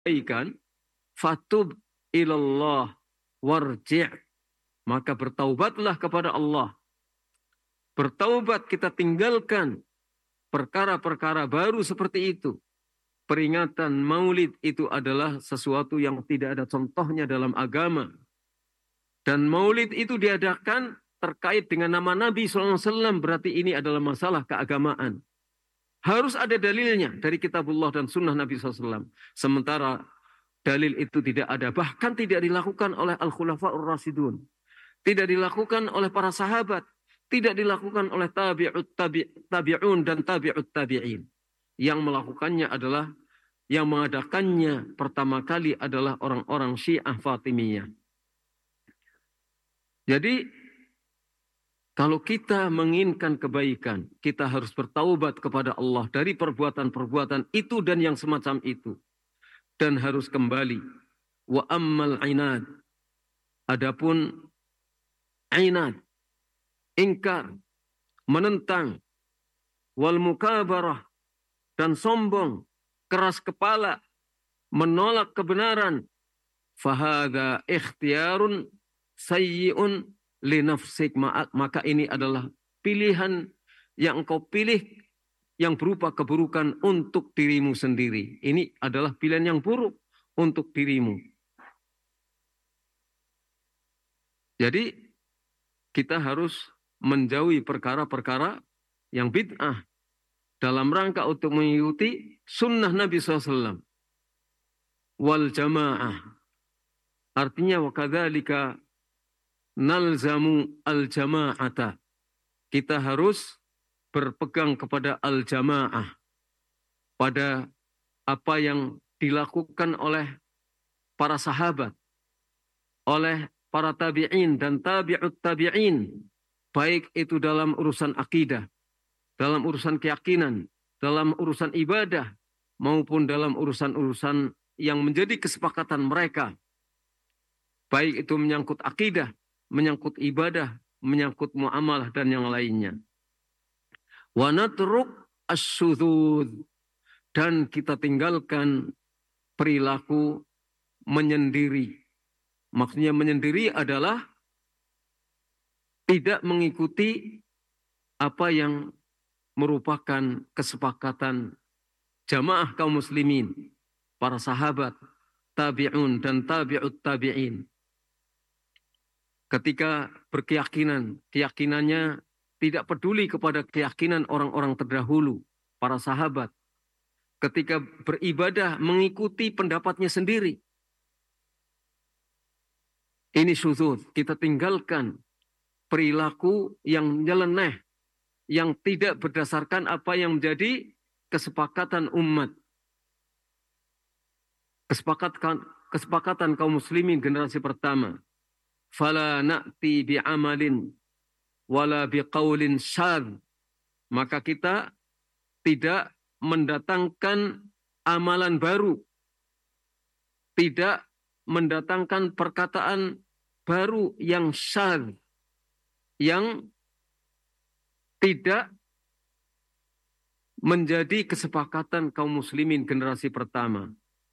kebaikan, fatub ilallah warji', maka bertaubatlah kepada Allah. Bertaubat, kita tinggalkan perkara-perkara baru seperti itu. Peringatan Maulid itu adalah sesuatu yang tidak ada contohnya dalam agama. Dan Maulid itu diadakan terkait dengan nama Nabi SAW, berarti ini adalah masalah keagamaan. Harus ada dalilnya dari kitabullah dan sunnah Nabi SAW. Sementara dalil itu tidak ada, bahkan tidak dilakukan oleh Al-Khulafa'ur Rasyidun. Tidak dilakukan oleh para sahabat. Tidak dilakukan oleh tabi'un dan tabi'ut tabi'in. Yang melakukannya adalah, yang mengadakannya pertama kali adalah orang-orang Syiah Fatimiyah. Jadi, kalau kita menginginkan kebaikan, kita harus bertaubat kepada Allah dari perbuatan-perbuatan itu dan yang semacam itu. Dan harus kembali. Wa ammal inad. Adapun inad, ingkar, menentang, wal mukabarah, dan sombong, keras kepala, menolak kebenaran, fahada ikhtiyarun sayyi'un li nafsik, maka ini adalah pilihan yang engkau pilih yang berupa keburukan untuk dirimu sendiri. Ini adalah pilihan yang buruk untuk dirimu. Jadi kita harus menjauhi perkara-perkara yang bid'ah dalam rangka untuk mengikuti sunnah Nabi SAW. Wal jamaah. Artinya wakadzalika nalzamu al-jama'ata. Kita harus berpegang kepada al-jamaah. Pada apa yang dilakukan oleh para sahabat, oleh para tabi'in dan tabi'ut tabi'in. Baik itu dalam urusan akidah, dalam urusan keyakinan, dalam urusan ibadah, maupun dalam urusan-urusan yang menjadi kesepakatan mereka. Baik itu menyangkut akidah, menyangkut ibadah, menyangkut muamalah dan yang lainnya. Wa natruk as-syudzudz, dan kita tinggalkan perilaku menyendiri. Maksudnya menyendiri adalah tidak mengikuti apa yang merupakan kesepakatan jamaah kaum muslimin, para sahabat, tabi'un dan tabi'ut tabi'in. Ketika berkeyakinan, keyakinannya tidak peduli kepada keyakinan orang-orang terdahulu, para sahabat. Ketika beribadah mengikuti pendapatnya sendiri. Ini syudzuz, kita tinggalkan perilaku yang nyeleneh, yang tidak berdasarkan apa yang menjadi kesepakatan umat. Kesepakatan kaum muslimin generasi pertama. Fala na'ti bi'amalin wala biqaulin syadz. Maka kita tidak mendatangkan amalan baru. Tidak mendatangkan perkataan baru yang syadz, yang tidak menjadi kesepakatan kaum muslimin generasi pertama.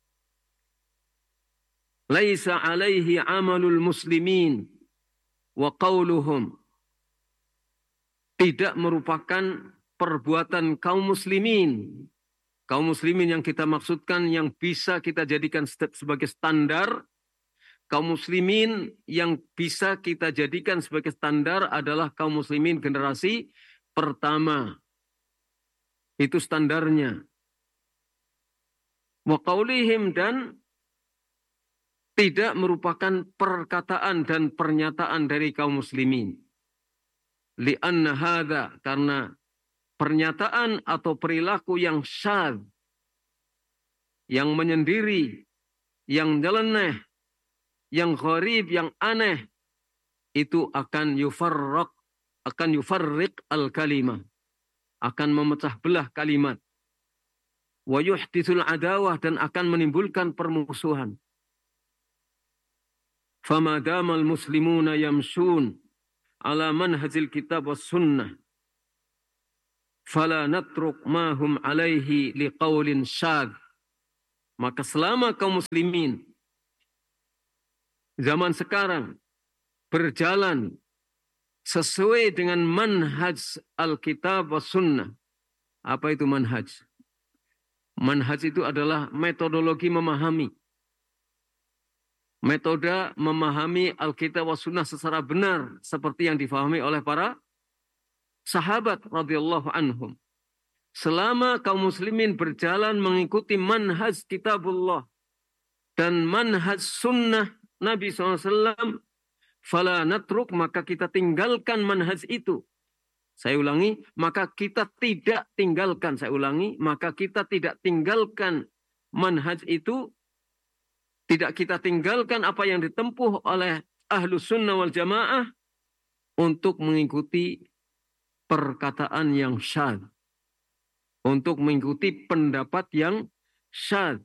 Laisa alaihi amalul muslimin wa qauluhum. Tidak merupakan perbuatan kaum muslimin. Kaum muslimin yang kita maksudkan yang bisa kita jadikan sebagai standar. Kaum muslimin yang bisa kita jadikan sebagai standar adalah kaum muslimin generasi pertama. Itu standarnya. Wa qaulihim, dan tidak merupakan perkataan dan pernyataan dari kaum muslimin. Li'anna hadha, karena pernyataan atau perilaku yang syadz, yang menyendiri, yang nyeleneh, yang gharib, yang aneh, itu akan yufarriq al-kalimah, akan memecah belah kalimat. Wa yuhditsul adawah, dan akan menimbulkan permusuhan. Fama damal muslimuna yamshun ala manhajil kitab was sunnah fala natruk ma hum alaihi liqaulin syadz. Maka selama kaum muslimin zaman sekarang berjalan sesuai dengan manhaj Alkitab wa Sunnah. Apa itu manhaj? Manhaj itu adalah metodologi memahami. Metode memahami Alkitab wa Sunnah secara benar seperti yang difahami oleh para sahabat radhiyallahu anhum. Selama kaum muslimin berjalan mengikuti manhaj kitabullah dan manhaj sunnah Nabi SAW, fala natruk, maka kita tinggalkan manhaj itu. Saya ulangi, maka kita tidak tinggalkan. Saya ulangi, maka kita tidak tinggalkan manhaj itu, tidak kita tinggalkan apa yang ditempuh oleh Ahlus Sunnah wal Jamaah untuk mengikuti perkataan yang syadz, untuk mengikuti pendapat yang syadz.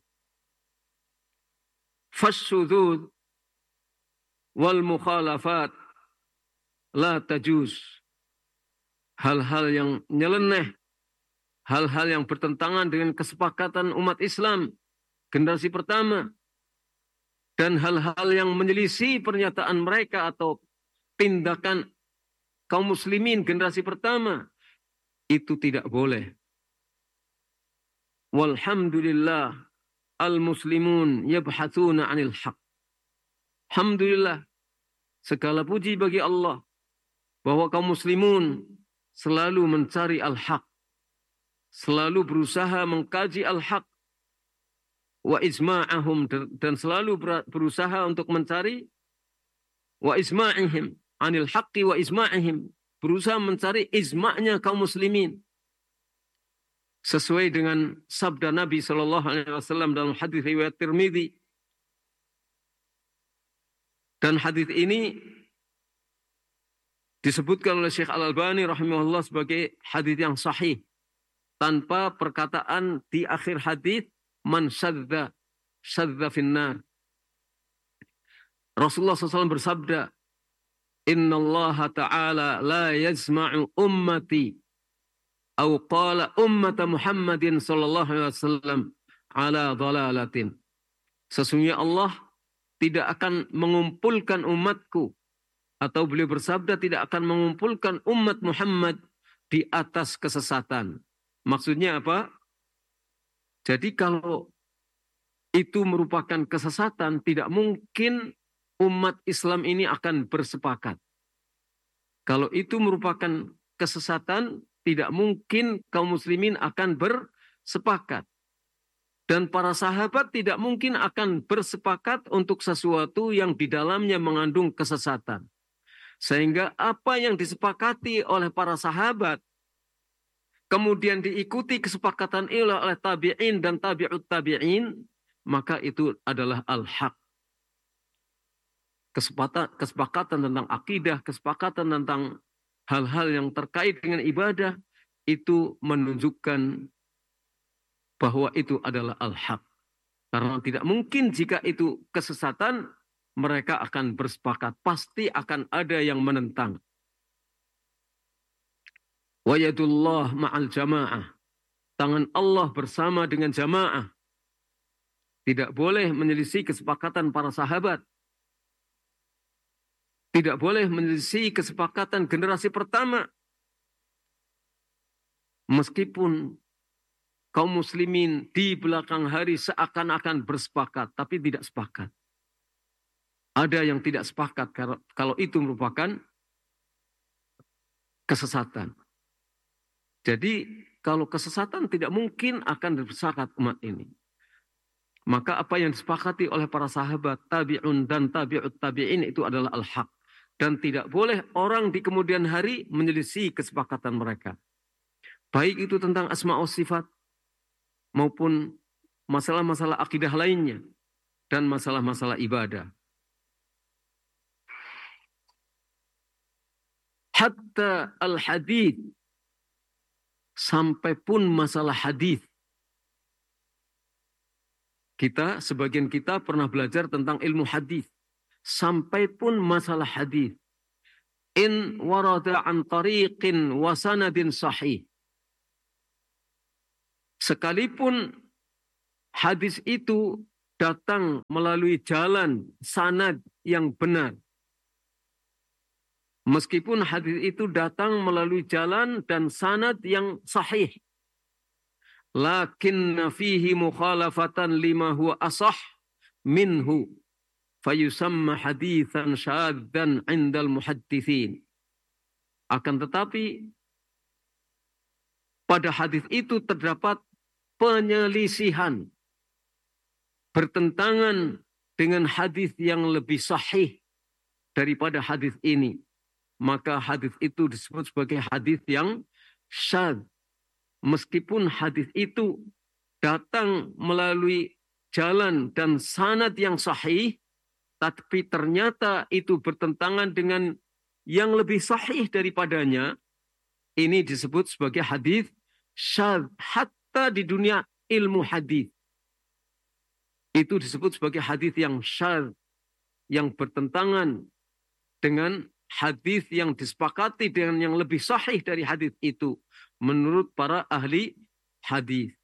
Fasyudzudz wal mukhalafat la tajuz. Hal-hal yang nyeleneh, hal-hal yang bertentangan dengan kesepakatan umat Islam generasi pertama, dan hal-hal yang menyelisih pernyataan mereka atau tindakan kaum muslimin generasi pertama, itu tidak boleh. Walhamdulillah al-muslimun yabhatsuna 'anil haq. Alhamdulillah, segala puji bagi Allah bahwa kaum muslimun selalu mencari al-haq, selalu berusaha mengkaji al-haq, wa isma'ahum, dan selalu berusaha untuk mencari wa isma'ihim 'anil haqqi wa isma'ihim, berusaha mencari isma'nya kaum muslimin sesuai dengan sabda Nabi SAW dalam hadis riwayat Tirmidzi. Dan hadis ini disebutkan oleh Syekh Al-Albani rahimahullah sebagai hadis yang sahih, tanpa perkataan di akhir hadis man syadza finnar. Rasulullah SAW bersabda, Inna Allah Ta'ala la yazma'u ummati, atau qala ummata Muhammadin sallallahu alaihi wasallam ala dhalalatin. Sesungguhnya Allah tidak akan mengumpulkan umatku, atau beliau bersabda tidak akan mengumpulkan umat Muhammad di atas kesesatan. Maksudnya apa? Jadi kalau itu merupakan kesesatan, tidak mungkin umat Islam ini akan bersepakat. Kalau itu merupakan kesesatan, tidak mungkin kaum muslimin akan bersepakat. Dan para sahabat tidak mungkin akan bersepakat untuk sesuatu yang di dalamnya mengandung kesesatan. Sehingga apa yang disepakati oleh para sahabat, kemudian diikuti kesepakatan oleh tabi'in dan tabi'ut tabi'in, maka itu adalah al-haq. Kesepakatan tentang akidah, kesepakatan tentang hal-hal yang terkait dengan ibadah, itu menunjukkan bahwa itu adalah al-haq. Karena tidak mungkin jika itu kesesatan, mereka akan bersepakat. Pasti akan ada yang menentang. Wa yadullah ma'al jamaah. Tangan Allah bersama dengan jamaah. Tidak boleh menyelisih kesepakatan para sahabat. Tidak boleh menyelisih kesepakatan generasi pertama. Meskipun kaum muslimin di belakang hari seakan-akan bersepakat, tapi tidak sepakat. Ada yang tidak sepakat kalau itu merupakan kesesatan. Jadi kalau kesesatan tidak mungkin akan bersepakat umat ini. Maka apa yang disepakati oleh para sahabat, tabi'un dan tabi'ut tabi'in itu adalah al-haq. Dan tidak boleh orang di kemudian hari menyelisih kesepakatan mereka. Baik itu tentang asma wa sifat, maupun masalah-masalah akidah lainnya, dan masalah-masalah ibadah. Hatta al-hadith, sampai pun masalah hadith. Sebagian kita pernah belajar tentang ilmu hadith. Sampai pun masalah hadith. In warada an tariqin wa sanadin sahih. Sekalipun hadis itu datang melalui jalan sanad yang benar. Meskipun hadis itu datang melalui jalan dan sanad yang sahih. Lakinna fihi mukhalafatan lima huwa asah minhu. Fayusamma hadithan syaddan indal muhaddithin. Akan tetapi pada hadis itu terdapat penyelisihan. Bertentangan dengan hadis yang lebih sahih daripada hadis ini. Maka hadis itu disebut sebagai hadis yang syadz. Meskipun hadis itu datang melalui jalan dan sanad yang sahih, tapi ternyata itu bertentangan dengan yang lebih sahih daripadanya, ini disebut sebagai hadis syadz. Hatta di dunia ilmu hadis itu disebut sebagai hadis yang syadz, yang bertentangan dengan hadis yang disepakati dengan yang lebih sahih dari hadis itu menurut para ahli hadis.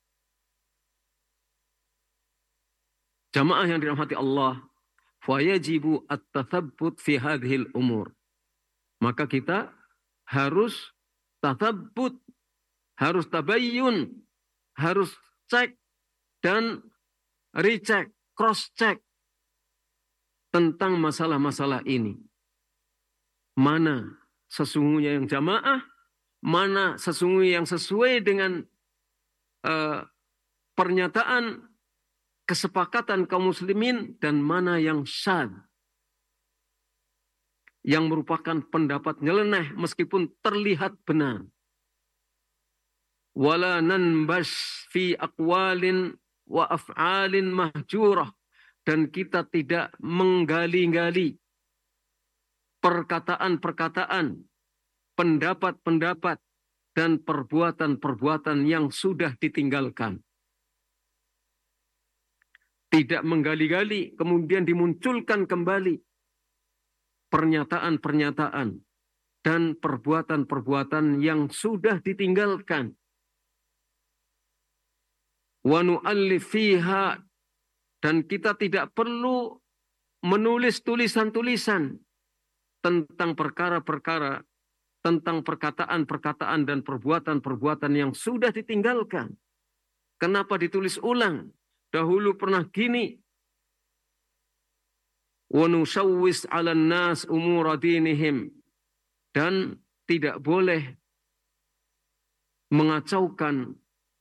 Jamaah yang dirahmati Allah, fayajibu at-tathabbut fi hadhil umur. Maka kita harus tathabbut, harus tabayyun, harus cek dan recheck, cross check tentang masalah-masalah ini. Mana sesungguhnya yang jamaah, mana sesungguhnya yang sesuai dengan pernyataan kesepakatan kaum muslimin, dan mana yang syadz, yang merupakan pendapat nyeleneh meskipun terlihat benar. Wala nanbash fi aqwalin wa af'alin mahjurah, dan kita tidak menggali-gali perkataan-perkataan, pendapat-pendapat, dan perbuatan-perbuatan yang sudah ditinggalkan. Tidak menggali-gali, kemudian dimunculkan kembali pernyataan-pernyataan dan perbuatan-perbuatan yang sudah ditinggalkan. Wa nu'allif fiha, dan kita tidak perlu menulis tulisan-tulisan tentang perkara-perkara, tentang perkataan-perkataan dan perbuatan-perbuatan yang sudah ditinggalkan. Kenapa ditulis ulang? Dahulu pernah gini. Wa nusawwis 'alan nas umura dinihim, dan tidak boleh mengacaukan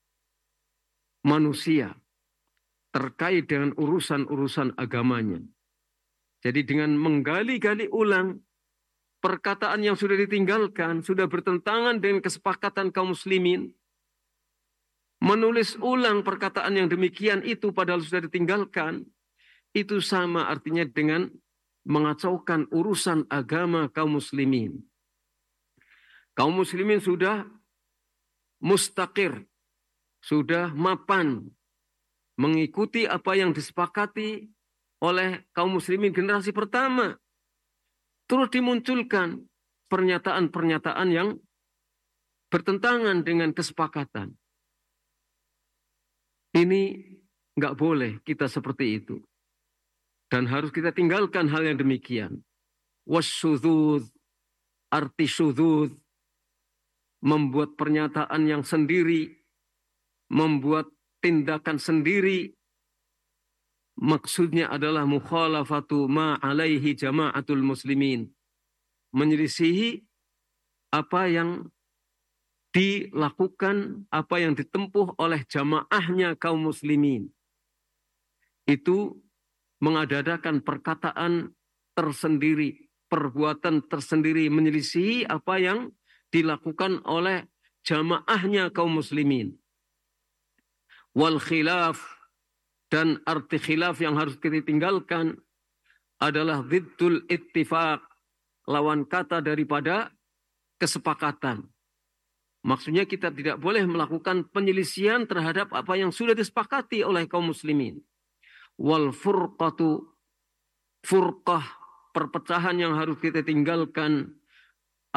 manusia terkait dengan urusan-urusan agamanya. Jadi dengan menggali-gali ulang perkataan yang sudah ditinggalkan, sudah bertentangan dengan kesepakatan kaum muslimin, menulis ulang perkataan yang demikian itu padahal sudah ditinggalkan, itu sama artinya dengan mengacaukan urusan agama kaum muslimin. Kaum muslimin sudah mustaqir, sudah mapan, mengikuti apa yang disepakati oleh kaum muslimin generasi pertama. Terus dimunculkan pernyataan-pernyataan yang bertentangan dengan kesepakatan. Ini nggak boleh kita seperti itu. Dan harus kita tinggalkan hal yang demikian. Wasyudud, arti syudud, membuat pernyataan yang sendiri, membuat tindakan sendiri, maksudnya adalah mukhalafatu ma alaihi jama'atul muslimin. Menyelisihi apa yang dilakukan, apa yang ditempuh oleh jamaahnya kaum muslimin. Itu mengadakan perkataan tersendiri, perbuatan tersendiri, menyelisihi apa yang dilakukan oleh jamaahnya kaum muslimin. Wal khilaf, dan arti khilaf yang harus kita tinggalkan adalah ziddul ittifaq, lawan kata daripada kesepakatan. Maksudnya kita tidak boleh melakukan penyelisihan terhadap apa yang sudah disepakati oleh kaum muslimin. Wal furqatu, furqah, perpecahan yang harus kita tinggalkan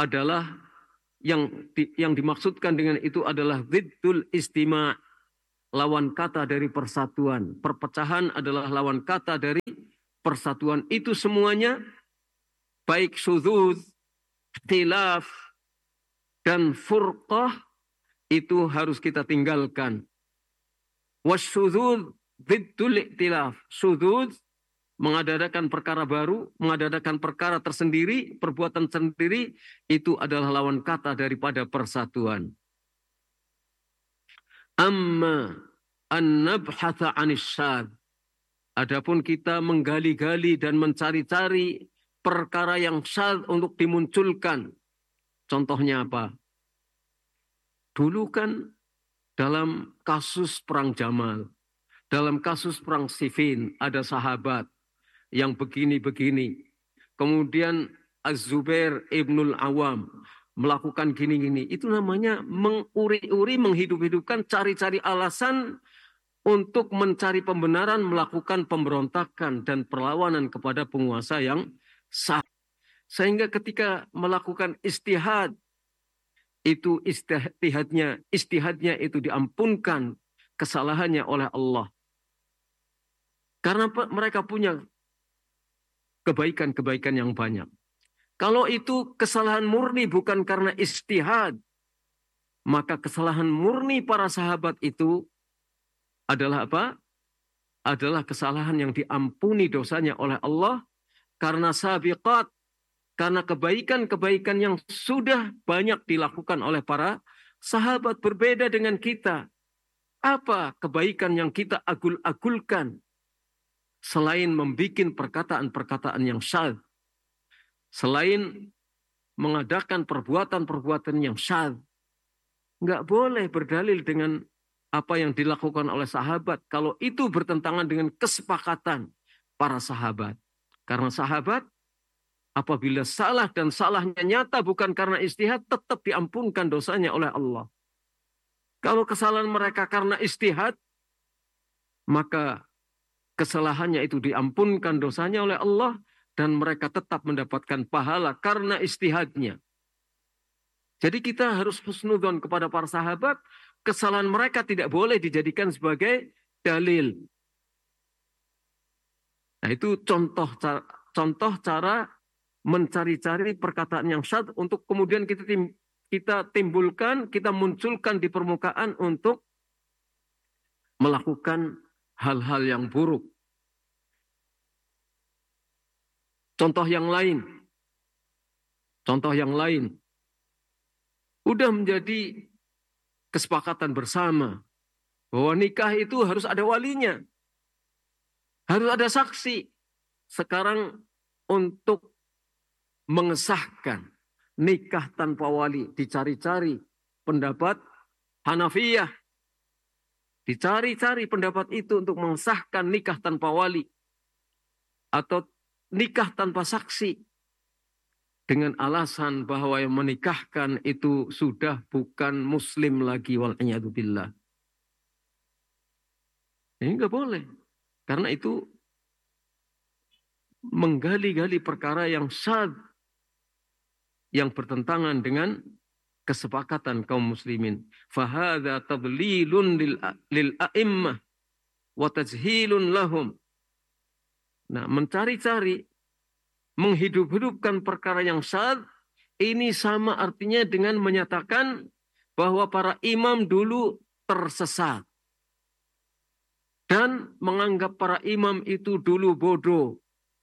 adalah yang dimaksudkan dengan itu adalah ziddul istima', lawan kata dari persatuan. Perpecahan adalah lawan kata dari persatuan. Itu semuanya, baik syudzuz, ikhtilaf, dan furqah, itu harus kita tinggalkan. Wasyudzuz ziddul ikhtilaf. Syudzuz mengadakan perkara baru, mengadakan perkara tersendiri, perbuatan sendiri, itu adalah lawan kata daripada persatuan. Amma an nabhatha 'anis syadz. Adapun kita menggali-gali dan mencari-cari perkara yang syadz untuk dimunculkan. Contohnya apa? Dulu kan dalam kasus perang Jamal, dalam kasus perang Siffin, ada sahabat yang begini-begini. Kemudian Az-Zubair ibnul Awam melakukan gini-gini. Itu namanya menguri-uri, menghidup-hidupkan, cari-cari alasan untuk mencari pembenaran, melakukan pemberontakan dan perlawanan kepada penguasa yang sah. Sehingga ketika melakukan istihad, itu istihadnya itu diampunkan kesalahannya oleh Allah. Karena mereka punya kebaikan-kebaikan yang banyak. Kalau itu kesalahan murni bukan karena istihad, maka kesalahan murni para sahabat itu adalah apa? Adalah kesalahan yang diampuni dosanya oleh Allah karena sabiqat, karena kebaikan-kebaikan yang sudah banyak dilakukan oleh para sahabat. Berbeda dengan kita. Apa kebaikan yang kita agul-agulkan selain membuat perkataan-perkataan yang syadz, selain mengadakan perbuatan-perbuatan yang syadz? Nggak boleh berdalil dengan apa yang dilakukan oleh sahabat kalau itu bertentangan dengan kesepakatan para sahabat. Karena sahabat apabila salah dan salahnya nyata bukan karena ijtihad, tetap diampunkan dosanya oleh Allah. Kalau kesalahan mereka karena ijtihad, maka kesalahannya itu diampunkan dosanya oleh Allah dan mereka tetap mendapatkan pahala karena ijtihadnya. Jadi kita harus husnudzon kepada para sahabat, kesalahan mereka tidak boleh dijadikan sebagai dalil. Nah, itu contoh cara mencari-cari perkataan yang syadz untuk kemudian kita timbulkan, kita munculkan di permukaan untuk melakukan hal-hal yang buruk. Contoh yang lain. Udah menjadi kesepakatan bersama bahwa nikah itu harus ada walinya. Harus ada saksi. Sekarang untuk mengesahkan nikah tanpa wali, dicari-cari pendapat Hanafiyah. Dicari-cari pendapat itu untuk mengesahkan nikah tanpa wali. Atau nikah tanpa saksi. Dengan alasan bahwa yang menikahkan itu sudah bukan muslim lagi. Wal'iyadzubillah. Ini nggak boleh. Karena itu menggali-gali perkara yang syadz, yang bertentangan dengan kesepakatan kaum muslimin. Fahadha tadlilun lil a'immah wa tajhilun lahum. Nah, mencari-cari, menghidup-hidupkan perkara yang syadz, ini sama artinya dengan menyatakan bahwa para imam dulu tersesat. Dan menganggap para imam itu dulu bodoh.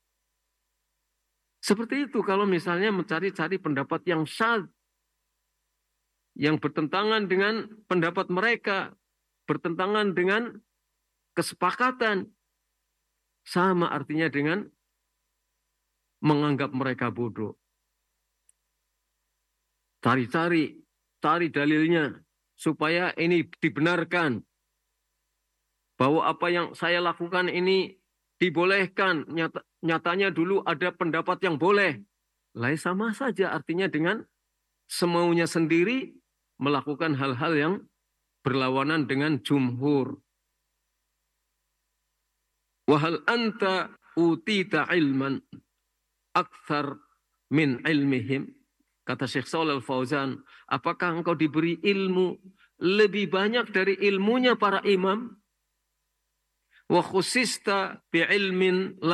Seperti itu kalau misalnya mencari-cari pendapat yang syadz, yang bertentangan dengan pendapat mereka, bertentangan dengan kesepakatan, sama artinya dengan menganggap mereka bodoh. Cari dalilnya supaya ini dibenarkan. Bahwa apa yang saya lakukan ini dibolehkan. Nyatanya dulu ada pendapat yang boleh. Lah sama saja artinya dengan semaunya sendiri melakukan hal-hal yang berlawanan dengan jumhur. Wahal anta utita ilman akthar min ilmihim. Kata Syekh Shalih Al Fauzan, apakah engkau diberi ilmu lebih banyak dari ilmunya para imam, wa khusista bi ilmin